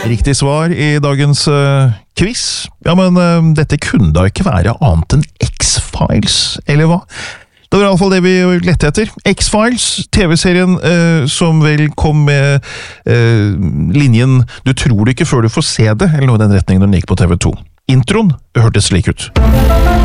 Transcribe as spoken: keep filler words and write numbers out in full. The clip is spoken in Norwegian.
Riktig svar i dagens uh, quiz. Ja, men uh, dette kunne da ikke være annet enn X-Files, eller hva? Det var i alle fall det vi lette etter. X-Files, T V-serien uh, som vel kom med uh, linjen «Du tror det ikke før du får se det», eller noe i den retningen når den gikk på T V to. Introen hørtes slik ut.